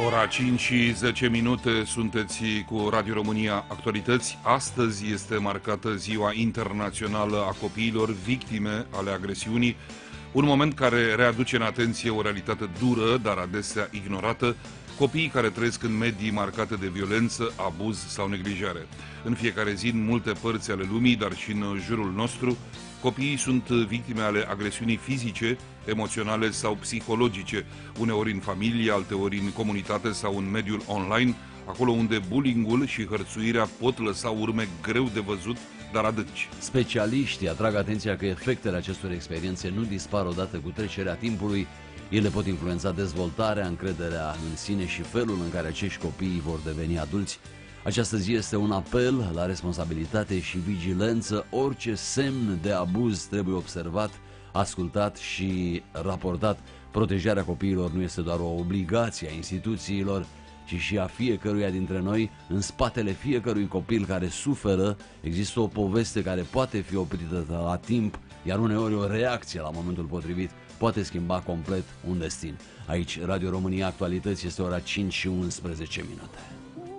Ora 5 și 10 minute, sunteți cu Radio România Actualități. Astăzi este marcată Ziua Internațională a Copiilor Victime ale Agresiunii, un moment care readuce în atenție o realitate dură, dar adesea ignorată, copiii care trăiesc în medii marcate de violență, abuz sau neglijare. În fiecare zi, în multe părți ale lumii, dar și în jurul nostru, copiii sunt victime ale agresiunii fizice, emoționale sau psihologice, uneori în familie, alteori în comunitate sau în mediul online, acolo unde bullying-ul și hărțuirea pot lăsa urme greu de văzut, dar adânci. Specialiștii atrag atenția că efectele acestor experiențe nu dispar odată cu trecerea timpului. Ele pot influența dezvoltarea, încrederea în sine și felul în care acești copii vor deveni adulți. Această zi este un apel la responsabilitate și vigilență. Orice semn de abuz trebuie observat, ascultat și raportat. Protejarea copiilor nu este doar o obligație a instituțiilor, ci și a fiecăruia dintre noi. În spatele fiecărui copil care suferă există o poveste care poate fi oprită la timp, iar uneori o reacție la momentul potrivit poate schimba complet un destin. Aici, Radio România Actualități, este ora 5 și 11 minute.